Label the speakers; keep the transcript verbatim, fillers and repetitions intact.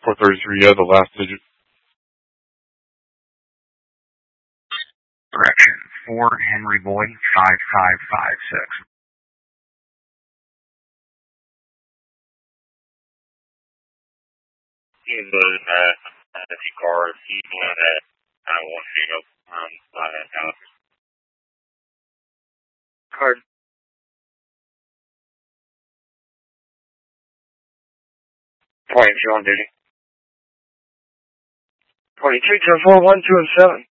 Speaker 1: four thirty-three, yeah, the last digit.
Speaker 2: Correction, four Henry Boy, five five five six.
Speaker 3: He's loaded at a few cars. He's one that I want to go um, by that house. Card. twenty-two on duty. twenty-two, ten four, one, two, and seven.